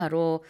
바로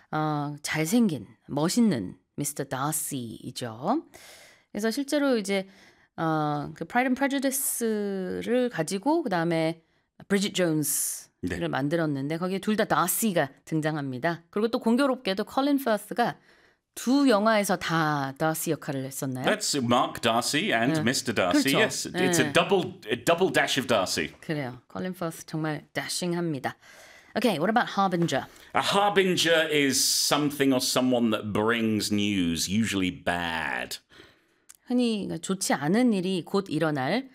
잘생긴, 멋있는 미스터 다시이죠. 그래서 실제로 이제 그 Pride and Prejudice를 가지고 그다음에 브리짓 존스를 네. 만들었는데 거기에 둘 다 다시가 등장합니다. 그리고 또 공교롭게도 컬린 퍼스가 두 영화에서 다 다시 역할을 했었나요? That's Mark Darcy and Mr. Darcy. 그렇죠. Yes, it's a double dash of Darcy. 그래요. 컬린 퍼스 정말 dashing합니다. Okay, what about Harbinger? A harbinger is something or someone that brings news, usually bad. 흔히 좋지 않은 일이 곧 일어날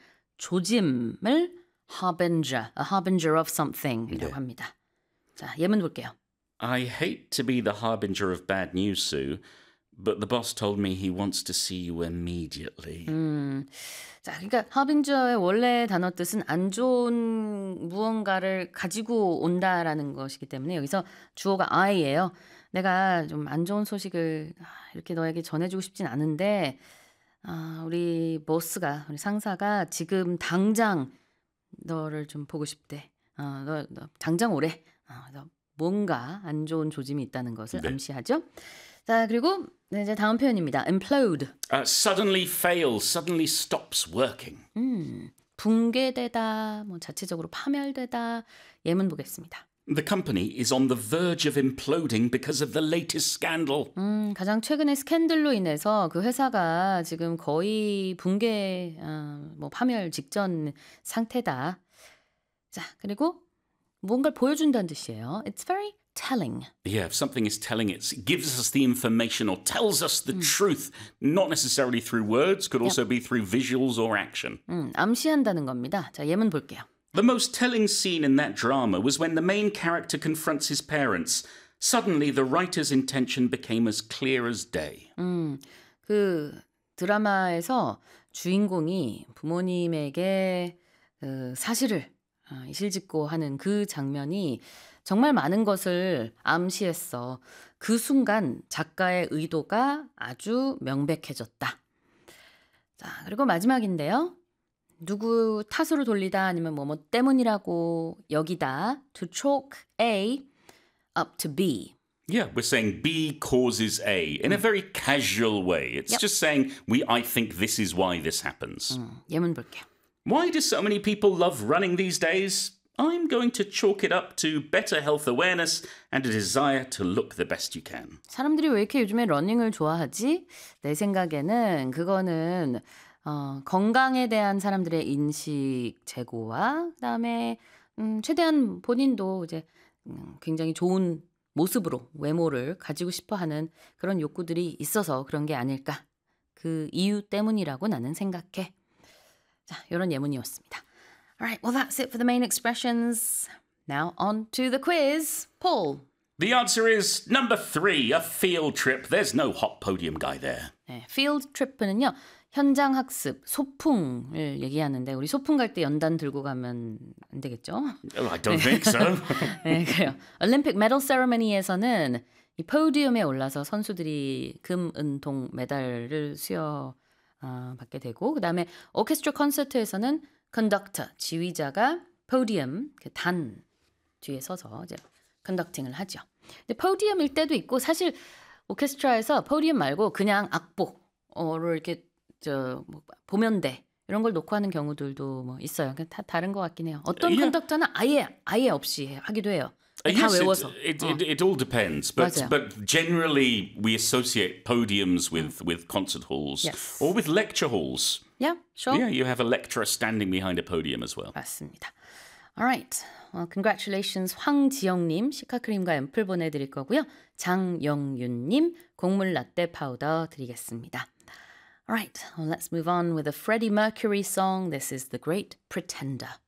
조짐을 harbinger, a harbinger of something이라고 합니다. 자, 예문 볼게요. I hate to be the harbinger of bad news, Sue, but the boss told me he wants to see you immediately. 자, 그러니까 harbinger의 원래 단어 뜻은 안 좋은 무언가를 가지고 온다라는 것이기 때문에 여기서 주어가 I예요. 내가 좀 안 좋은 소식을 이렇게 너에게 전해주고 싶진 않은데 우리 보스가, 우리 상사가 지금 당장 너를 좀 보고 싶대. 너 당장 오래. 그래서 뭔가 안 좋은 조짐이 있다는 것을 암시하죠. 자, 그리고 이제 다음 표현입니다. implode. Suddenly fails, suddenly stops working. 붕괴되다, 뭐 자체적으로 파멸되다. 예문 보겠습니다. The company is on the verge of imploding because of the latest scandal. 가장 최근의 스캔들로 인해서 그 회사가 지금 거의 붕괴, 뭐 파멸 직전 상태다. 자, 그리고 뭔가를 보여준다는 뜻이에요. It's very telling. Yeah, if something is telling, it gives us the information or tells us the truth, not necessarily through words, could also be through visuals or action. 암시한다는 겁니다. 자, 예문 볼게요. The most telling scene in that drama was when the main character confronts his parents. Suddenly, the writer's intention became as clear as day. 그 드라마에서 주인공이 부모님에게 사실을 실직고 하는 그 장면이 정말 많은 것을 암시했어. 그 순간 작가의 의도가 아주 명백해졌다. 자, 그리고 마지막인데요. 누구 탓으로 돌리다 아니면 뭐 때문이라고 여기다. To chalk A up to B. Yeah, we're saying B causes A in a very casual way. It's just saying I think this is why this happens. 예문 볼게요. Why do so many people love running these days? I'm going to chalk it up to better health awareness and a desire to look the best you can. 사람들이 왜 이렇게 요즘에 러닝을 좋아하지? 내 생각에는 그거는 건강에 대한 사람들의 인식 제고와 그다음에 최대한 본인도 이제 굉장히 좋은 모습으로 외모를 가지고 싶어하는 그런 욕구들이 있어서 그런 게 아닐까. 그 이유 때문이라고 나는 생각해. 자, 이런 예문이었습니다. Alright, well that's it for the main expressions. Now on to the quiz. Paul. The answer is number 3, a field trip. There's no hot podium guy there. 네, field trip는요. 현장 학습, 소풍을 얘기하는데 우리 소풍 갈 때 연단 들고 가면 안 되겠죠? Oh, I don't think so. 네, 그래요. 올림픽 메달 세레머니에서는 이 포디움에 올라서 선수들이 금, 은, 동 메달을 수여 받게 되고 그다음에 오케스트라 콘서트에서는 컨덕터, 지휘자가 포디움, 그 단 뒤에 서서 이제 컨덕팅을 하죠. 근데 포디움일 때도 있고 사실 오케스트라에서 포디움 말고 그냥 악보를 이렇게 뭐 보면대 이런 걸 놓고 하는 경우들도 뭐 있어요. 다 다른 것 같긴 해요. 어떤 컨덕터는 아예 없이 하기도 해요. 다 Yes, 외워서. it all depends, 맞아요. but generally we associate podiums with concert halls Yes. or with lecture halls. Yeah, sure. Yeah, you have a lecturer standing behind a podium as well. 맞습니다. Alright. Well, congratulations 황지영님 시카크림과 앰플 보내드릴 거고요. 장영윤님 곡물 라떼 파우더 드리겠습니다. Alright, well, let's move on with a Freddie Mercury song. This is The Great Pretender.